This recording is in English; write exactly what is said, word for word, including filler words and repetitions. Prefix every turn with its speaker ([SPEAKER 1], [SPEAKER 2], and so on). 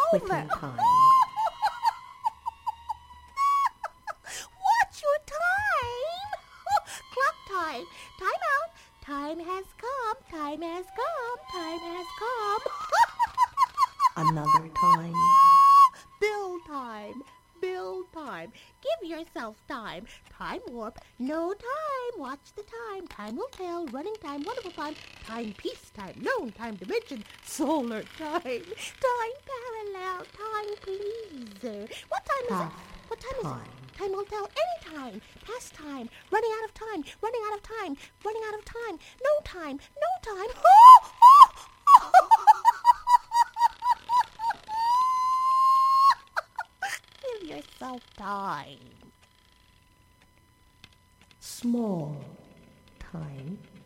[SPEAKER 1] quitting time.
[SPEAKER 2] What's your time? Clock time. Time out. Time has come. Time has come. Time has come.
[SPEAKER 1] Another time.
[SPEAKER 2] Bill time. Bill time. Give yourself time. Time warp. No time. Watch the time. Time will tell. Running time. Wonderful time. Time peace time. Known time dimension. Solar time. Time parallel. Time pleaser. What time is
[SPEAKER 1] Half
[SPEAKER 2] it? What time,
[SPEAKER 1] time.
[SPEAKER 2] is it? Time will tell any time. Past time. Running out of time. Running out of time. Running out of time. No time. No time. Give yourself time.
[SPEAKER 1] Small time.